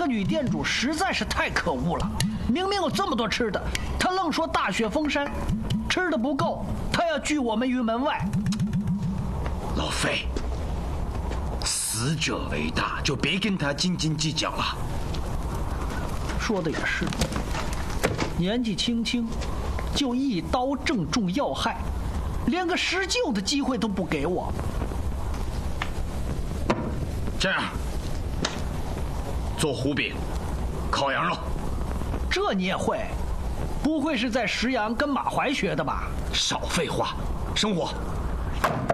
个女店主实在是太可恶了，明明有这么多吃的，她愣说大雪封山，吃的不够，她要拒我们于门外。 老费，死者为大，就别跟他斤斤计较了。 说的也是，年纪轻轻就一刀正中要害，连个施救的机会都不给我。 这样，做糊饼，烤羊肉。 这你也会？不会是在石阳跟马怀学的吧？ 少废话，生火。